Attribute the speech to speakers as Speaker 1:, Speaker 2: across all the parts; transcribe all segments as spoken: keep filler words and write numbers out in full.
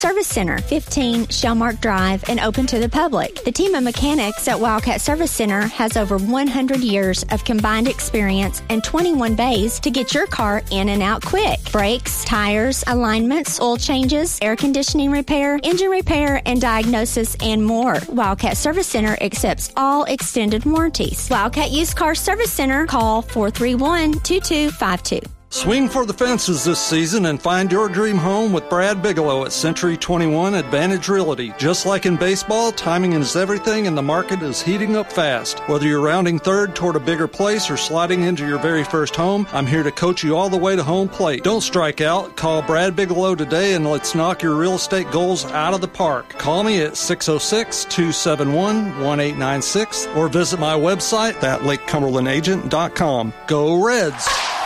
Speaker 1: Service Center, fifteen Shellmark Drive, and open to the public. The team of mechanics at Wildcat Service Center has over one hundred years of combined experience and twenty-one bays to get your car in and out quick. Brakes, tires, alignments, oil changes, air conditioning repair, engine repair, and diagnosis, and more. Wildcat Service Center accepts all extended warranties. Wildcat Used Car Service Center, call four three one, two two five two.
Speaker 2: Swing for the fences this season and find your dream home with Brad Bigelow at Century twenty-one Advantage Realty. Just like in baseball, timing is everything and the market is heating up fast. Whether you're rounding third toward a bigger place or sliding into your very first home, I'm here to coach you all the way to home plate. Don't strike out. Call Brad Bigelow today and let's knock your real estate goals out of the park. Call me at six oh six, two seven one, one eight nine six or visit my website at lake cumberland agent dot com. Go Reds!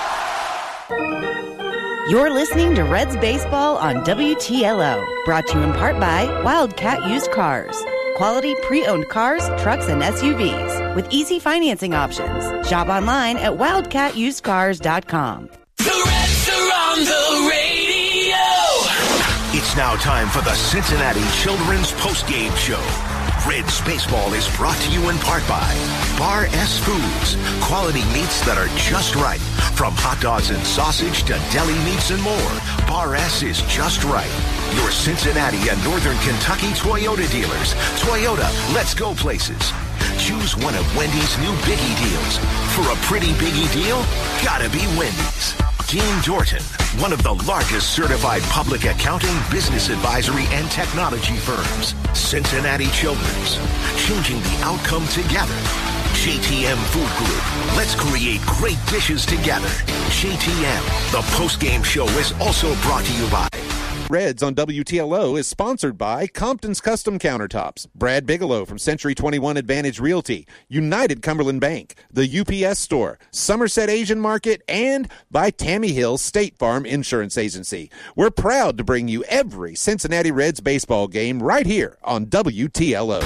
Speaker 3: You're listening to Reds Baseball on W T L O, brought to you in part by Wildcat Used Cars. Quality pre-owned cars, trucks, and S U Vs with easy financing options. Shop online at wildcat used cars dot com.
Speaker 4: The Reds are on the radio.
Speaker 5: It's now time for the Cincinnati Children's Postgame Show. Reds Baseball is brought to you in part by Bar S Foods. Quality meats that are just right. From hot dogs and sausage to deli meats and more, Bar S is just right. Your Cincinnati and Northern Kentucky Toyota dealers. Toyota, let's go places. Choose one of Wendy's new Biggie deals. For a pretty Biggie deal, gotta be Wendy's. Dean Dorton, one of the largest certified public accounting, business advisory, and technology firms. Cincinnati Children's, changing the outcome together. J T M Food Group, let's create great dishes together. J T M, the postgame show is also brought to you by
Speaker 6: Reds on W T L O is sponsored by Compton's Custom Countertops, Brad Bigelow from Century twenty-one Advantage Realty, United Cumberland Bank, the U P S Store, Somerset Asian Market, and by Tammy Hill State Farm Insurance Agency. We're proud to bring you every Cincinnati Reds baseball game right here on W T L O.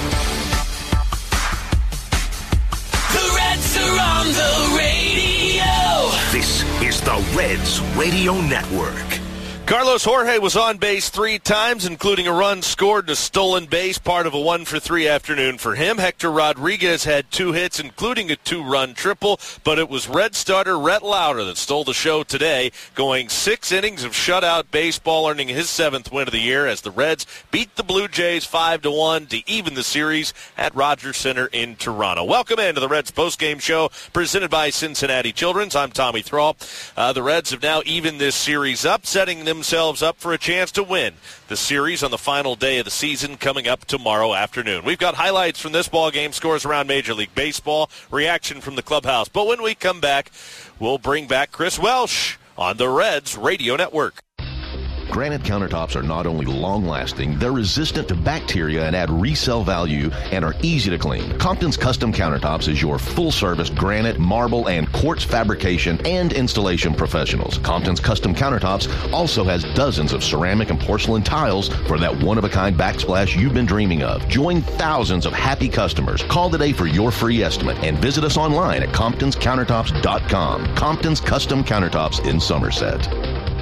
Speaker 4: The Reds are on the radio.
Speaker 5: This is the Reds Radio Network.
Speaker 7: Carlos Jorge was on base three times, including a run scored and a stolen base, part of a one for three afternoon for him. Hector Rodriguez had two hits, including a two-run triple, but it was Red starter Rhett Lauder that stole the show today, going six innings of shutout baseball, earning his seventh win of the year as the Reds beat the Blue Jays five to one to even the series at Rogers Center in Toronto. Welcome into the Reds postgame show presented by Cincinnati Children's. I'm Tommy Thrall. Uh, the Reds have now evened this series up, setting them themselves up for a chance to win the series on the final day of the season coming up tomorrow afternoon. We've got highlights from this ball game, scores around Major League Baseball, reaction from the clubhouse. But when we come back, we'll bring back Chris Welsh on the Reds Radio Network.
Speaker 8: Granite countertops are not only long-lasting, they're resistant to bacteria and add resale value and are easy to clean. Compton's Custom Countertops is your full-service granite, marble, and quartz fabrication and installation professionals. Compton's Custom Countertops also has dozens of ceramic and porcelain tiles for that one-of-a-kind backsplash you've been dreaming of. Join thousands of happy customers. Call today for your free estimate and visit us online at comptons countertops dot com. Compton's Custom Countertops in Somerset.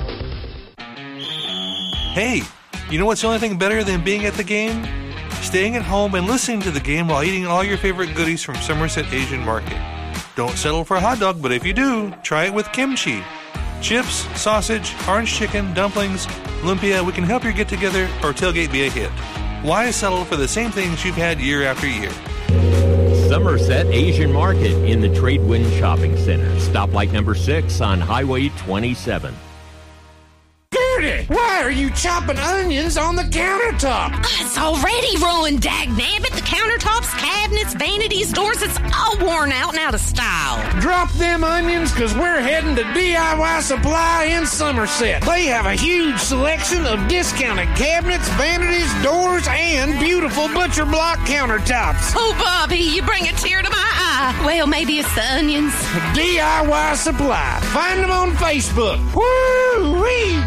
Speaker 9: Hey, you know what's the only thing better than being at the game? Staying at home and listening to the game while eating all your favorite goodies from Somerset Asian Market. Don't settle for a hot dog, but if you do, try it with kimchi. Chips, sausage, orange chicken, dumplings, lumpia, we can help your get-together or tailgate be a hit. Why settle for the same things you've had year after year?
Speaker 10: Somerset Asian Market in the Tradewind Shopping Center. Stoplight number six on Highway twenty-seven.
Speaker 11: Gertie, why are you chopping onions on the countertop?
Speaker 12: It's already ruined, dagnabbit. The countertops, cabinets, vanities, doors, it's all worn out and out of style.
Speaker 11: Drop them onions, because we're heading to D I Y Supply in Somerset. They have a huge selection of discounted cabinets, vanities, doors, and beautiful butcher block countertops.
Speaker 12: Oh, Bobby, you bring a tear to my eye. Well, maybe it's the onions.
Speaker 11: D I Y Supply. Find them on Facebook. Woo-wee!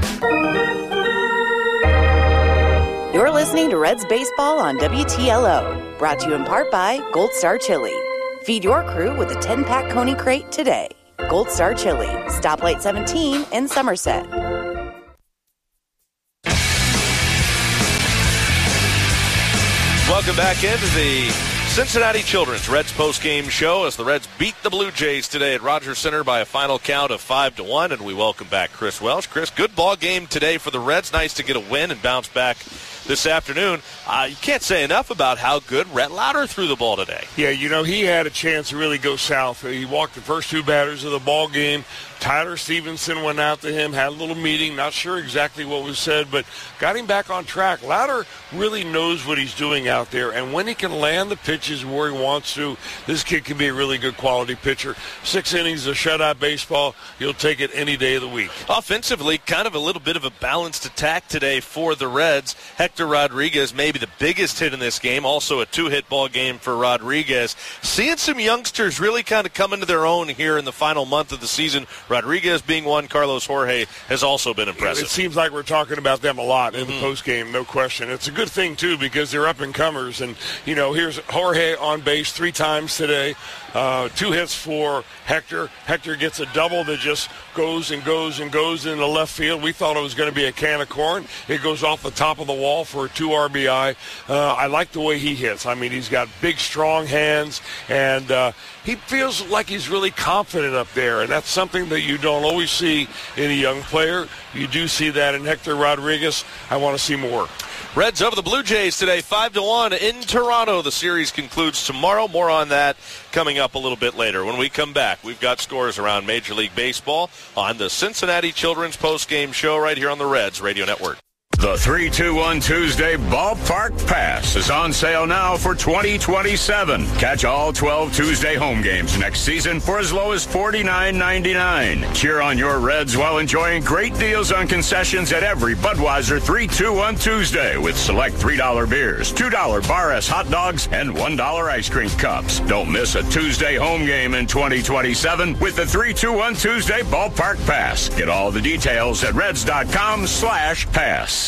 Speaker 3: You're listening to Reds Baseball on W T L O, brought to you in part by Gold Star Chili. Feed your crew with a ten-pack Coney Crate today. Gold Star Chili, Stoplight seventeen in Somerset.
Speaker 7: Welcome back into the Cincinnati Children's Reds post-game show as the Reds beat the Blue Jays today at Rogers Center by a final count of five to one, and we welcome back Chris Welsh. Chris, good ball game today for the Reds. Nice to get a win and bounce back this afternoon. Uh, you can't say enough about how good Rhett Lauder threw the ball today.
Speaker 13: Yeah, you know, he had a chance to really go south. He walked the first two batters of the ball game. Tyler Stevenson went out to him, had a little meeting, not sure exactly what was said, but got him back on track. Lauder really knows what he's doing out there, and when he can land the pitches where he wants to, this kid can be a really good quality pitcher. Six innings of shutout baseball, he'll take it any day of the week.
Speaker 7: Offensively, kind of a little bit of a balanced attack today for the Reds. Hector Rodriguez, maybe the biggest hit in this game, also a two-hit ball game for Rodriguez. Seeing some youngsters really kind of come into their own here in the final month of the season. Rodriguez being one, Carlos Jorge has also been impressive.
Speaker 13: It seems like we're talking about them a lot in mm-hmm. the postgame, no question. It's a good thing, too, because they're up-and-comers. And, you know, here's Jorge on base three times today. Uh, two hits for Hector. Hector gets a double that just goes and goes and goes into left field. We thought it was going to be a can of corn. It goes off the top of the wall for a two R B I. Uh, I like the way he hits. I mean, he's got big, strong hands, and uh, he feels like he's really confident up there, and that's something that you don't always see in a young player. You do see that in Hector Rodriguez. I want to see more.
Speaker 7: Reds over the Blue Jays today, five to one in Toronto. The series concludes tomorrow. More on that coming up a little bit later. When we come back, we've got scores around Major League Baseball on the Cincinnati Children's Postgame Show right here on the Reds Radio Network.
Speaker 14: The three two one Tuesday Ballpark Pass is on sale now for twenty twenty-seven. Catch all twelve Tuesday home games next season for as low as forty-nine ninety-nine. Cheer on your Reds while enjoying great deals on concessions at every Budweiser three two one Tuesday with select three dollar beers, two dollar Bar S hot dogs, and one dollar ice cream cups. Don't miss a Tuesday home game in twenty twenty-seven with the three two one Tuesday Ballpark Pass. Get all the details at reds.com slash pass.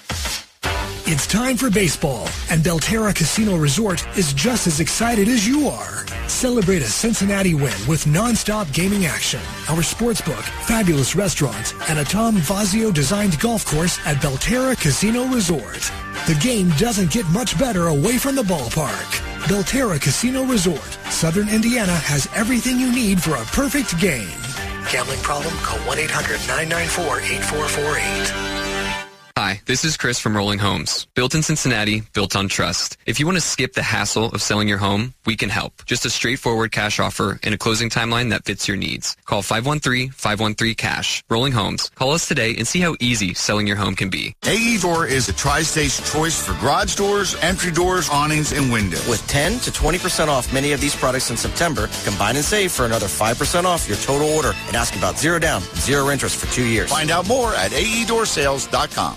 Speaker 15: It's time for baseball, and Belterra Casino Resort is just as excited as you are. Celebrate a Cincinnati win with non-stop gaming action, our sportsbook, fabulous restaurants, and a Tom Fazio-designed golf course at Belterra Casino Resort. The game doesn't get much better away from the ballpark. Belterra Casino Resort, Southern Indiana has everything you need for a perfect game. Gambling problem? Call one eight hundred nine nine four eight four four eight.
Speaker 16: Hi, this is Chris from Rolling Homes. Built in Cincinnati, built on trust. If you want to skip the hassle of selling your home, we can help. Just a straightforward cash offer and a closing timeline that fits your needs. Call five one three, five one three, cash. Rolling Homes. Call us today and see how easy selling your home can be.
Speaker 17: A E Door is the Tri-State's choice for garage doors, entry doors, awnings, and windows.
Speaker 18: With ten to twenty percent off many of these products in September, combine and save for another five percent off your total order and ask about zero down, zero interest for two years.
Speaker 17: Find out more at A E door sales dot com.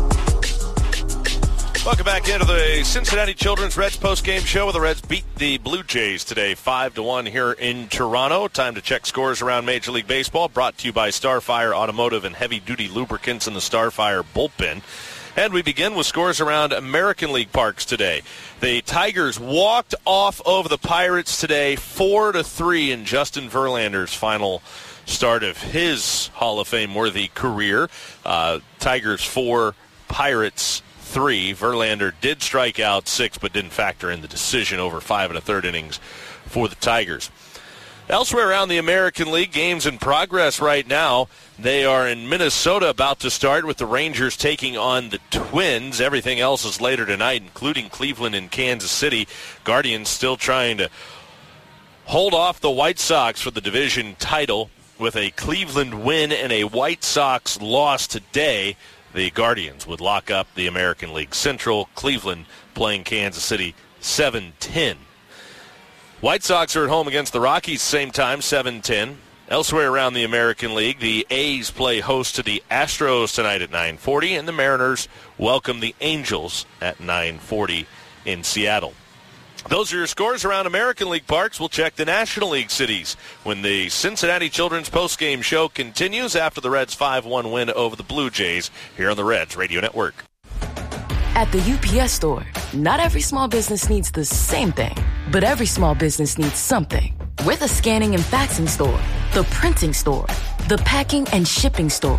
Speaker 7: Welcome back into the Cincinnati Children's Reds post-game show where the Reds beat the Blue Jays today five to one here in Toronto. Time to check scores around Major League Baseball, brought to you by Starfire Automotive and Heavy-Duty Lubricants in the Starfire Bullpen. And we begin with scores around American League parks today. The Tigers walked off of the Pirates today four to three in Justin Verlander's final start of his Hall of Fame-worthy career. Uh, Tigers four, Pirates three. Verlander did strike out six, but didn't factor in the decision over five and a third innings for the Tigers. Elsewhere around the American League, games in progress right now. They are in Minnesota, about to start with the Rangers taking on the Twins. Everything else is later tonight, including Cleveland and Kansas City. Guardians still trying to hold off the White Sox for the division title. With a Cleveland win and a White Sox loss today, the Guardians would lock up the American League Central. Cleveland playing Kansas City seven ten. White Sox are at home against the Rockies same time, seven ten. Elsewhere around the American League, the A's play host to the Astros tonight at nine forty, and the Mariners welcome the Angels at nine forty in Seattle. Those are your scores around American League parks. We'll check the National League cities when the Cincinnati Children's postgame show continues after the Reds' five one win over the Blue Jays here on the Reds Radio Network.
Speaker 19: At the U P S Store, not every small business needs the same thing, but every small business needs something. We're the scanning and faxing store, the printing store, the packing and shipping store.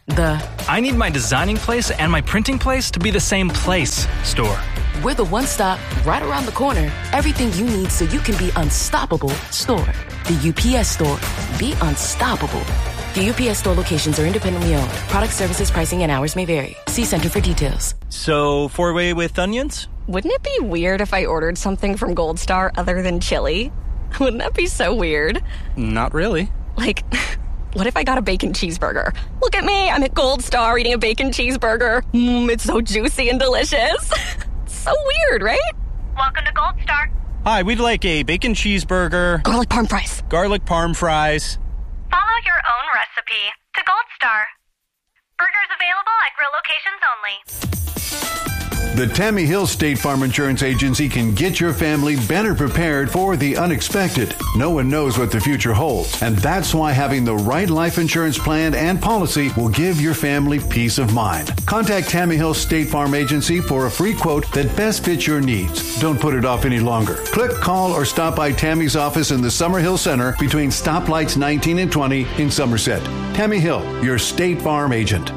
Speaker 19: The
Speaker 20: I need my designing place and my printing place to be the same place store.
Speaker 19: We're the one-stop, right around the corner, everything you need so you can be unstoppable store. The U P S Store. Be unstoppable. The U P S Store locations are independently owned. Product, services, pricing, and hours may vary. See Center for details.
Speaker 20: So, four-way with onions?
Speaker 21: Wouldn't it be weird if I ordered something from Gold Star other than chili? Wouldn't that be so weird?
Speaker 20: Not really.
Speaker 21: Like, what if I got a bacon cheeseburger? Look at me, I'm at Gold Star eating a bacon cheeseburger. Mmm, it's so juicy and delicious. So weird, right?
Speaker 22: Welcome to Gold Star.
Speaker 20: Hi, we'd like a bacon cheeseburger.
Speaker 21: Garlic parm fries.
Speaker 20: Garlic parm fries.
Speaker 22: Follow your own recipe to Gold Star. Burgers available at grill locations only.
Speaker 23: The Tammy Hill State Farm Insurance Agency can get your family better prepared for the unexpected. No one knows what the future holds, and that's why having the right life insurance plan and policy will give your family peace of mind. Contact Tammy Hill State Farm Agency for a free quote that best fits your needs. Don't put it off any longer. Click, call, or stop by Tammy's office in the Summerhill Center between stoplights nineteen and twenty in Somerset. Tammy Hill, your State Farm agent.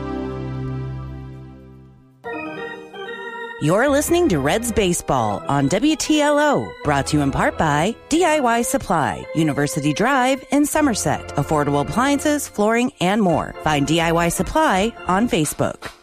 Speaker 3: You're listening to Reds Baseball on W T L O, brought to you in part by D I Y Supply, University Drive in Somerset. Affordable appliances, flooring, and more. Find D I Y Supply on Facebook.